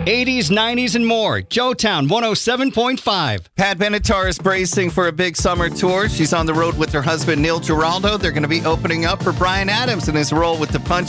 80s, 90s, and more. Joetown 107.5. Pat Benatar is bracing for a big summer tour. She's on the road with her husband, Neil Giraldo. They're going to be opening up for Bryan Adams in his role with the Punch